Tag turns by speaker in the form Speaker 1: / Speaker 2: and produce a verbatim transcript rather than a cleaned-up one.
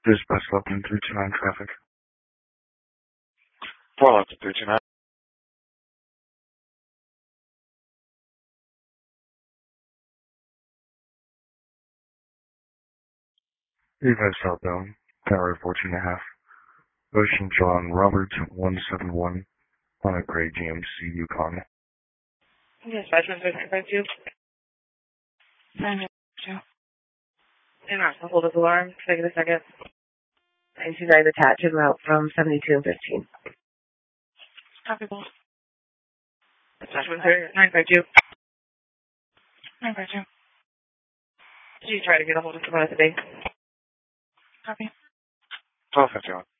Speaker 1: This is West Lupton three two nine traffic.
Speaker 2: four Lupton three two nine.
Speaker 1: Eva southbound, tower fourteen and a half. Ocean John Robert one seven one on a gray G M C Yukon.
Speaker 3: Yes, five one six five two.
Speaker 4: nine two.
Speaker 3: And also hold up alarm. Take a second. And two guys attached en route from seventy-two and fifteen.
Speaker 4: Copy both.
Speaker 3: Attachment nine five two.
Speaker 4: nine five two.
Speaker 3: Did you try to get a hold of someone today?
Speaker 4: Copy.
Speaker 2: twelve fifty-one.